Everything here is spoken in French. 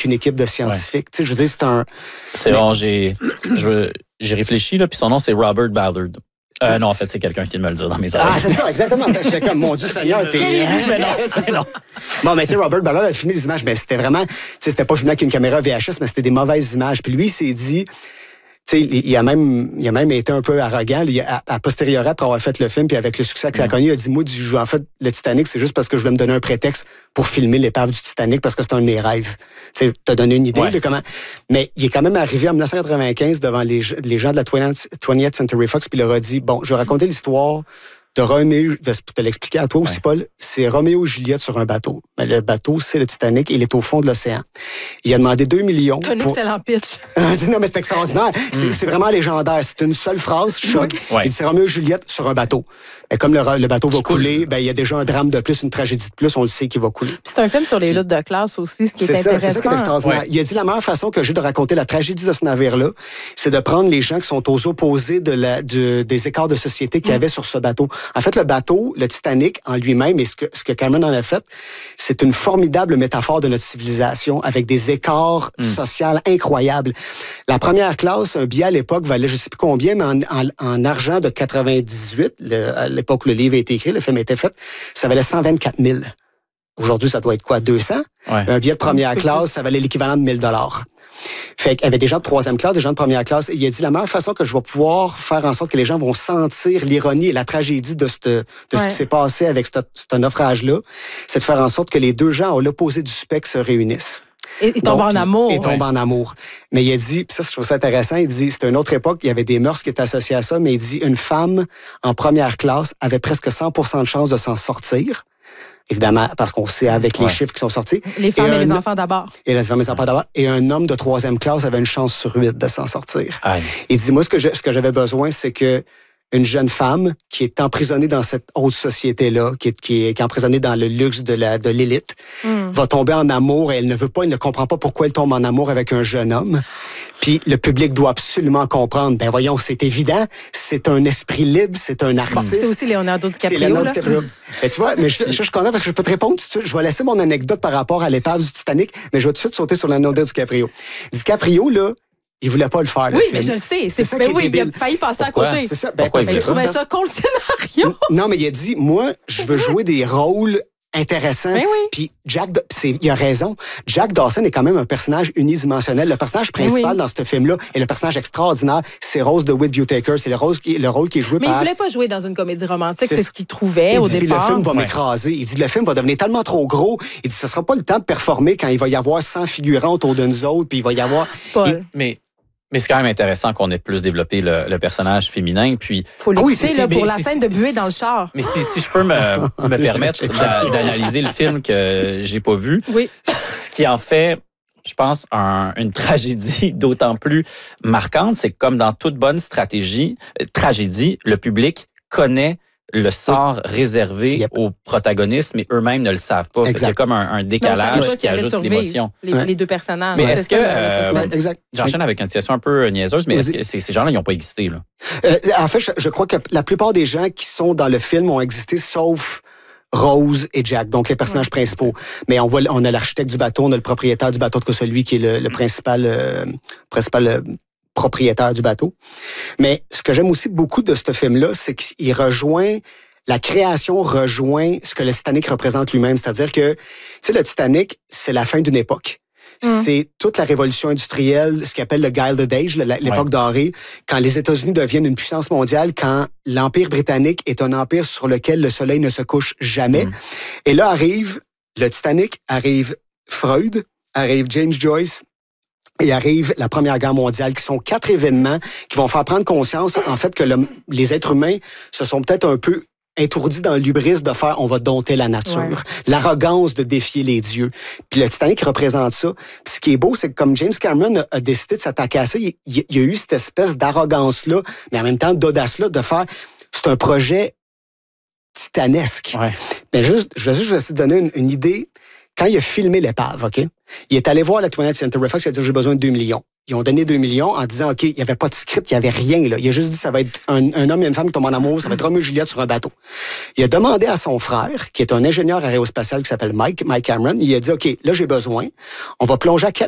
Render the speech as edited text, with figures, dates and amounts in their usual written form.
avec une équipe de scientifiques. Tu sais, je veux dire, c'est un... C'est bon, j'ai réfléchi, là, puis son nom, c'est Robert Ballard. Non, en fait, c'est quelqu'un qui vient de me le dire dans mes oreilles. Ah, c'est ça, exactement. J'étais comme, mon Dieu Seigneur, t'es... Non. Bon, mais tu sais, Robert Ballard a filmé des images, mais c'était vraiment... Tu sais, c'était pas filmé avec une caméra VHS, mais c'était des mauvaises images. Puis lui, il s'est dit... Tu sais, il a même été un peu arrogant. À posteriori, après avoir fait le film, puis avec le succès que ça a connu, il a dit, moi, en fait, le Titanic, c'est juste parce que je voulais me donner un prétexte pour filmer l'épave du Titanic, parce que c'est un de mes rêves. Tu sais, t'as donné une idée de comment... Mais il est quand même arrivé en 1995 devant les gens de la 20th Century Fox, puis il leur a dit, bon, je vais raconter l'histoire de Roméo, pour te l'expliquer à toi aussi, Paul, c'est Roméo et Juliette sur un bateau. Mais le bateau, c'est le Titanic, il est au fond de l'océan. Il a demandé 2 millions. Un excellent pitch. Non, mais c'est extraordinaire. C'est vraiment légendaire. C'est une seule phrase, choc. Il dit, c'est Roméo et Juliette sur un bateau. Et comme le bateau va couler, ben, il y a déjà un drame de plus, une tragédie de plus, on le sait qu'il va couler. Puis c'est un film sur les luttes de classe aussi, ce qui est intéressant. C'est ça qui est extraordinaire. Ouais. Il a dit, la meilleure façon que j'ai de raconter la tragédie de ce navire-là, c'est de prendre les gens qui sont aux opposés des écarts de société qu'il y avait sur ce bateau. En fait, le bateau, le Titanic en lui-même, et ce que Cameron en a fait, c'est une formidable métaphore de notre civilisation avec des écarts sociaux incroyables. La première classe, un billet à l'époque valait je sais plus combien, mais en argent de 98, à l'époque où le livre a été écrit, le film a été fait, ça valait 124 000. Aujourd'hui, ça doit être quoi, 200? Ouais. Un billet de première classe, ça valait l'équivalent de 1 000 $. Fait qu'il y avait des gens de troisième classe, des gens de première classe. Et il a dit, la meilleure façon que je vais pouvoir faire en sorte que les gens vont sentir l'ironie et la tragédie de ce qui s'est passé avec ce naufrage-là, c'est de faire en sorte que les deux gens à l'opposé du spectre se réunissent. Et tombent en amour. Et tombent en amour. Mais il a dit, puis ça, je trouve ça intéressant, il dit, c'était une autre époque, il y avait des mœurs qui étaient associées à ça, mais il dit, une femme en première classe avait presque 100% de chances de s'en sortir. Évidemment, parce qu'on sait avec les chiffres qui sont sortis. Les femmes et les enfants d'abord. Et les femmes et les enfants d'abord. Et un homme de troisième classe avait une chance sur 8 de s'en sortir. Aïe. Il dit, moi, ce que j'avais besoin, c'est que une jeune femme qui est emprisonnée dans cette haute société-là, qui est emprisonnée dans le luxe de l'élite, va tomber en amour et elle ne comprend pas pourquoi elle tombe en amour avec un jeune homme. Puis le public doit absolument comprendre. Ben voyons, c'est évident, c'est un esprit libre, c'est un artiste. Bon, c'est aussi Leonardo DiCaprio. C'est Leonardo DiCaprio. Ben, tu vois, mais je suis content parce que je peux te répondre tout de suite. Je vais laisser mon anecdote par rapport à l'épave du Titanic, mais je vais tout de suite sauter sur Leonardo DiCaprio. DiCaprio, là, il voulait pas le faire, le film. Mais je le sais. C'est ça qui est débile. Il a failli passer à côté. C'est ça. Il trouvait ça con, le scénario. Non, mais il a dit, moi, je veux jouer des rôles intéressants. Puis il a raison. Jack Dawson est quand même un personnage unidimensionnel. Le personnage principal dans ce film-là est le personnage extraordinaire. C'est Rose de Whittaker. C'est le rôle qui est joué par... Mais il voulait pas jouer dans une comédie romantique. C'est ce qu'il trouvait au départ. Le film va m'écraser. Il dit, le film va devenir tellement trop gros. Il dit, ce sera pas le temps de performer quand il va y avoir 100 figurants autour de nous autres. Puis il va y avoir... Mais c'est quand même intéressant qu'on ait plus développé le personnage féminin. Puis faut l'écouter pour la scène de buée dans le char. Mais si je peux me permettre d'analyser le film que j'ai pas vu, ce qui en fait, je pense, une tragédie d'autant plus marquante, c'est que comme dans toute bonne tragédie, le public connaît le sort réservé aux protagonistes, mais eux-mêmes ne le savent pas. Il y a comme un décalage qui ajoute l'émotion. Les deux personnages. Mais est-ce que... J'enchaîne avec une question un peu niaiseuse, mais est-ce que ces gens-là, ils n'ont pas existé? Là? En fait, je crois que la plupart des gens qui sont dans le film ont existé, sauf Rose et Jack, donc les personnages principaux. Mais on a l'architecte du bateau, on a le propriétaire du bateau, de celui qui est le principal propriétaire du bateau. Mais ce que j'aime aussi beaucoup de ce film-là, c'est qu'il rejoint... La création rejoint ce que le Titanic représente lui-même. C'est-à-dire que, tu sais, le Titanic, c'est la fin d'une époque. C'est toute la révolution industrielle, ce qu'on appelle le Gilded Age, l'époque dorée, quand les États-Unis deviennent une puissance mondiale, quand l'Empire britannique est un empire sur lequel le soleil ne se couche jamais. Et là arrive le Titanic, arrive Freud, arrive James Joyce, et arrive la Première Guerre mondiale, qui sont 4 événements qui vont faire prendre conscience, en fait, que les êtres humains se sont peut-être un peu étourdis dans l'hubris de faire « on va dompter la nature », l'arrogance de défier les dieux. Puis le Titanic représente ça. Puis ce qui est beau, c'est que comme James Cameron a décidé de s'attaquer à ça, il y a eu cette espèce d'arrogance-là, mais en même temps d'audace-là, de faire « c'est un projet titanesque ». Mais je vais essayer de donner une idée. Quand il a filmé l'épave, OK? Il est allé voir la 20th Century Fox, il a dit, j'ai besoin de 2 millions. Ils ont donné 2 millions en disant, OK, il n'y avait pas de script, il n'y avait rien, là. Il a juste dit, ça va être un homme et une femme qui tombent en amour, ça va être Roméo et Juliette sur un bateau. Il a demandé à son frère, qui est un ingénieur aérospatial qui s'appelle Mike Cameron, il a dit, OK, là, j'ai besoin. On va plonger